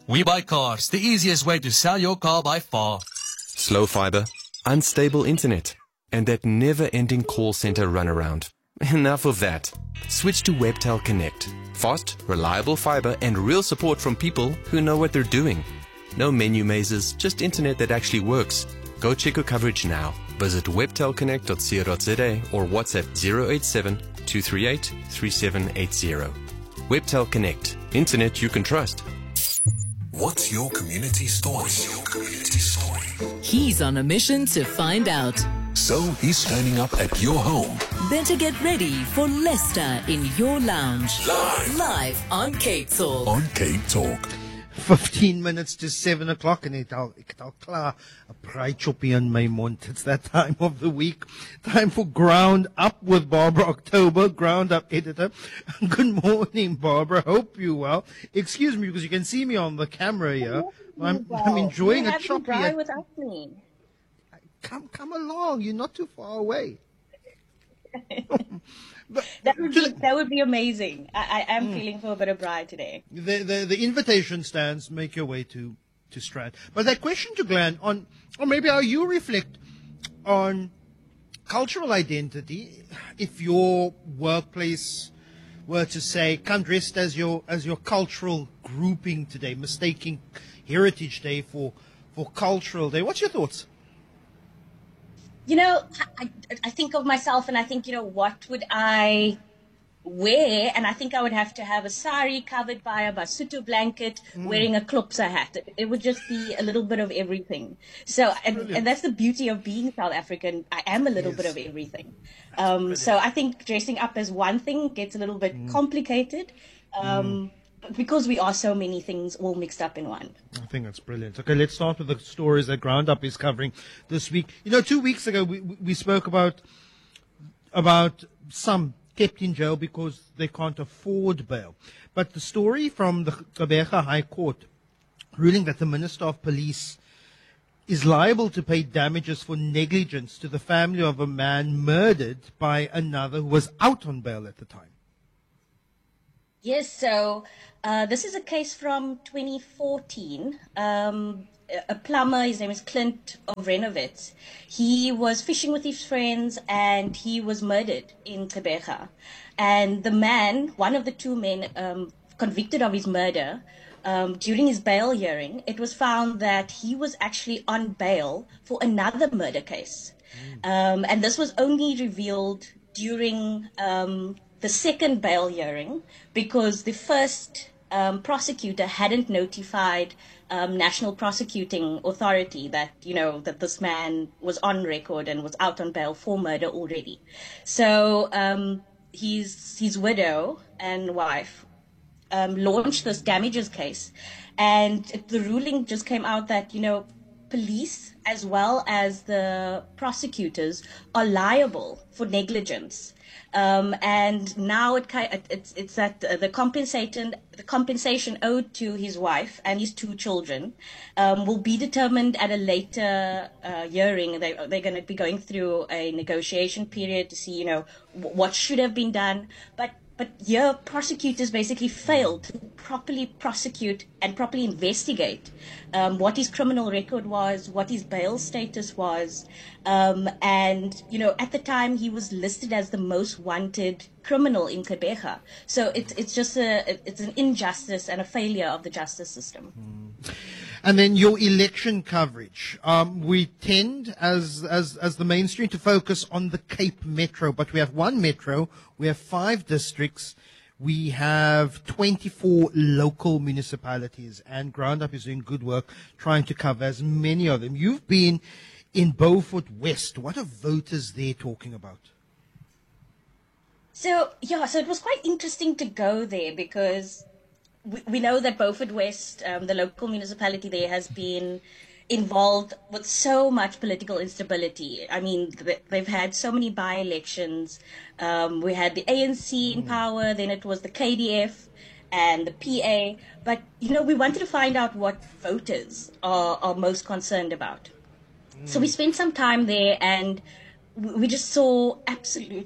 We Buy Cars, the easiest way to sell your car by far. Slow fiber, unstable internet, and that never-ending call center runaround. Enough of that. Switch to Webtel Connect. Fast, reliable fiber and real support from people who know what they're doing. No menu mazes, just internet that actually works. Go check your coverage now. Visit webtelconnect.co.za or WhatsApp 087 238 3780. Webtel Connect. Internet you can trust. What's your community story? He's on a mission to find out. So he's turning up at your home. Better get ready for Lester in your lounge. Live on Cape Talk. On Cape Talk. 15 minutes to 7 o'clock en ek het al klaar 'n praatjie in my mond. It's that time of the week. Time for Ground Up with Barbara October, Ground Up editor. Good morning, Barbara. Hope you're well. Excuse me, because you can see me on the camera here. I'm enjoying a choppy. Dry without me. Come along. You're not too far away. That would be amazing. I am feeling for a bit of bride today. The invitation stands. Make your way to Strand. But that question to Glenn on, or maybe how you reflect on cultural identity, if your workplace were to say, come dressed as your cultural grouping today, mistaking Heritage Day for Cultural Day. What's your thoughts? You know, I think of myself and I think, what would I wear? And I think I would have to have a sari covered by a basuto blanket, wearing a klopsa hat. It would just be a little bit of everything. So, and that's the beauty of being South African. I am a little bit of everything. So I think dressing up as one thing gets a little bit complicated. Because we are so many things all mixed up in one. I think that's brilliant. Okay, let's start with the stories that Ground Up is covering this week. 2 weeks ago, we spoke about some kept in jail because they can't afford bail. But the story from the Gqeberha High Court ruling that the Minister of Police is liable to pay damages for negligence to the family of a man murdered by another who was out on bail at the time. Yes, so this is a case from 2014. A plumber, his name is Clint of Renovitz. He was fishing with his friends and he was murdered in Gqeberha. And the man, one of the two men convicted of his murder, during his bail hearing, it was found that he was actually on bail for another murder case. And this was only revealed during the second bail hearing, because the first prosecutor hadn't notified National Prosecuting Authority that, that this man was on record and was out on bail for murder already. So his widow and wife launched this damages case, and the ruling just came out that, police as well as the prosecutors are liable for negligence. And now it's that the compensation owed to his wife and his two children will be determined at a later hearing. They're going to be going through a negotiation period to see, what should have been done. But here, prosecutors basically failed to properly prosecute and properly investigate what his criminal record was, what his bail status was. And, at the time, he was listed as the most wanted criminal in Gqeberha. So it's just it's an injustice and a failure of the justice system. And then your election coverage. We tend, as the mainstream, to focus on the Cape Metro, but we have one metro, we have 5 districts, we have 24 local municipalities, and Ground Up is doing good work trying to cover as many of them. You've been in Beaufort West. What are voters there talking about? So it was quite interesting to go there because we know that Beaufort West, the local municipality there, has been involved with so much political instability. I mean, they've had so many by-elections. We had the ANC in power, then it was the KDF and the PA. But, we wanted to find out what voters are most concerned about. So we spent some time there and we just saw absolute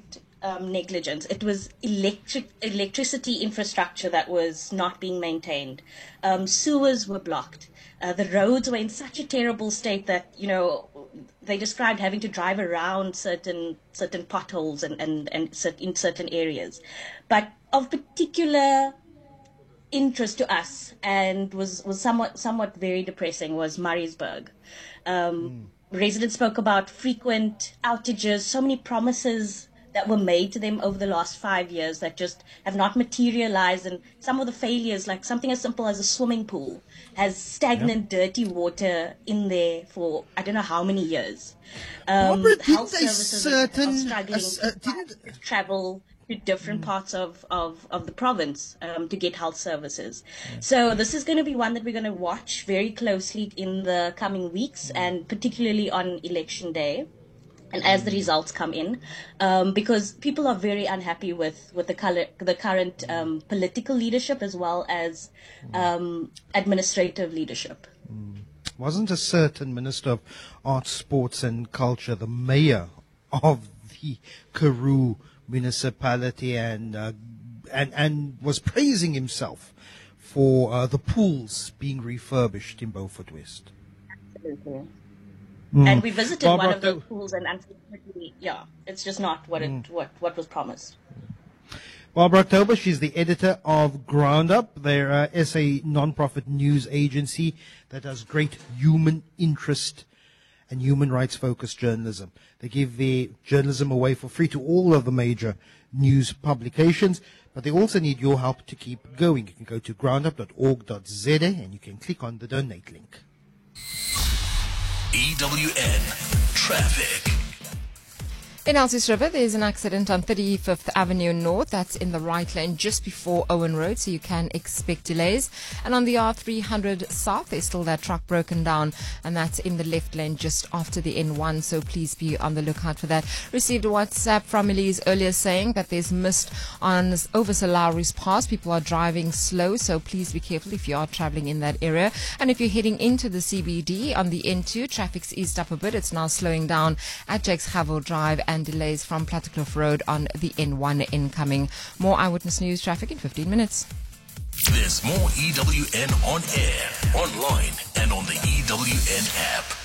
negligence. It was electricity infrastructure that was not being maintained. Sewers were blocked. The roads were in such a terrible state that, they described having to drive around certain potholes and in certain areas. But of particular interest to us and was somewhat very depressing was Maritzburg. Residents spoke about frequent outages, so many promises that were made to them over the last 5 years that just have not materialized, and some of the failures, like something as simple as a swimming pool, has stagnant, dirty water in there for I don't know how many years. Barbara, Health services are struggling to travel to different parts of the province to get health services. So this is going to be one that we're going to watch very closely in the coming weeks, and particularly on election day. And as the results come in, because people are very unhappy with the current political leadership as well as administrative leadership. Wasn't a certain Minister of Arts, Sports and Culture the mayor of the Karoo municipality and was praising himself for the pools being refurbished in Beaufort West? Absolutely. And we visited one of the pools, and unfortunately, it's just not what was promised. Barbara October, she's the editor of Ground Up. They're a SA non-profit news agency that does great human interest and human rights focused journalism. They give their journalism away for free to all of the major news publications, but they also need your help to keep going. You can go to groundup.org.za and you can click on the donate link. EWN Traffic. In Elsies River, there's an accident on 35th Avenue North. That's in the right lane just before Owen Road, so you can expect delays. And on the R300 South, there's still that truck broken down, and that's in the left lane just after the N1, so please be on the lookout for that. Received a WhatsApp from Elise earlier saying that there's mist on over Sir Lowry's Pass. People are driving slow, so please be careful if you are traveling in that area. And if you're heading into the CBD on the N2, traffic's eased up a bit. It's now slowing down at Jakes Havel Drive, and delays from Plattekloof Road on the N1 incoming. More Eyewitness News traffic in 15 minutes. There's more EWN on air, online, and on the EWN app.